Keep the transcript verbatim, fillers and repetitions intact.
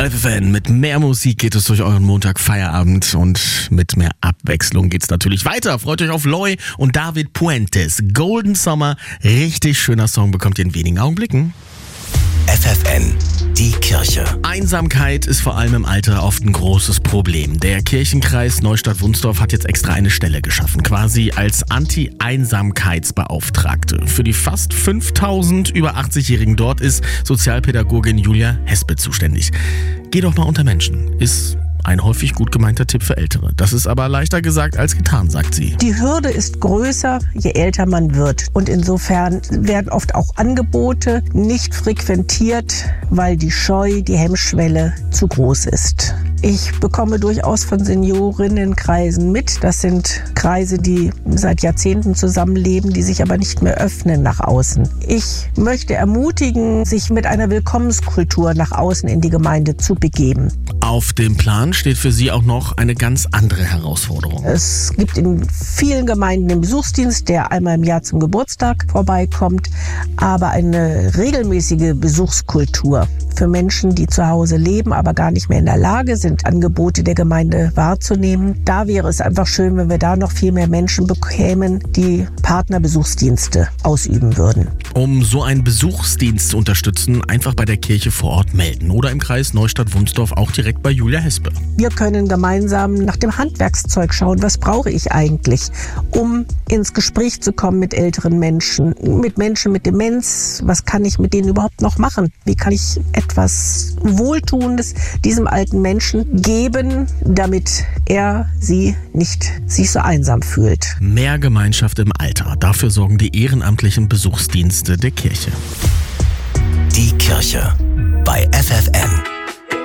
Detektor F F N. Mit mehr Musik geht es durch euren Montag-Feierabend und mit mehr Abwechslung geht's natürlich weiter. Freut euch auf Loy und David Puentes. Golden Summer, richtig schöner Song, bekommt ihr in wenigen Augenblicken. F F N, die Kirche. Einsamkeit ist vor allem im Alter oft ein großes Problem. Der Kirchenkreis Neustadt-Wunstorf hat jetzt extra eine Stelle geschaffen, quasi als Anti-Einsamkeitsbeauftragte. Für die fast fünftausend über achtzig-Jährigen dort ist Sozialpädagogin Julia Hespe zuständig. Geh doch mal unter Menschen, ist ein häufig gut gemeinter Tipp für Ältere. Das ist aber leichter gesagt als getan, sagt sie. Die Hürde ist größer, je älter man wird. Und insofern werden oft auch Angebote nicht frequentiert, weil die Scheu, die Hemmschwelle zu groß ist. Ich bekomme durchaus von Seniorinnenkreisen mit. Das sind Kreise, die seit Jahrzehnten zusammenleben, die sich aber nicht mehr öffnen nach außen. Ich möchte ermutigen, sich mit einer Willkommenskultur nach außen in die Gemeinde zu begeben. Auf dem Plan steht für sie auch noch eine ganz andere Herausforderung. Es gibt in vielen Gemeinden den Besuchsdienst, der einmal im Jahr zum Geburtstag vorbeikommt, aber eine regelmäßige Besuchskultur für Menschen, die zu Hause leben, aber gar nicht mehr in der Lage sind, Angebote der Gemeinde wahrzunehmen. Da wäre es einfach schön, wenn wir da noch viel mehr Menschen bekämen, die Partnerbesuchsdienste ausüben würden. Um so einen Besuchsdienst zu unterstützen, einfach bei der Kirche vor Ort melden oder im Kreis Neustadt-Wunstorf auch direkt bei Julia Hespe. Wir können gemeinsam nach dem Handwerkszeug schauen, was brauche ich eigentlich, um ins Gespräch zu kommen mit älteren Menschen, mit Menschen mit Demenz. Was kann ich mit denen überhaupt noch machen? Wie kann ich etwas Wohltuendes diesem alten Menschen geben, damit er, sie nicht sich so einsam fühlt? Mehr Gemeinschaft im Alter. Dafür sorgen die ehrenamtlichen Besuchsdienste der Kirche. Die Kirche bei F F N.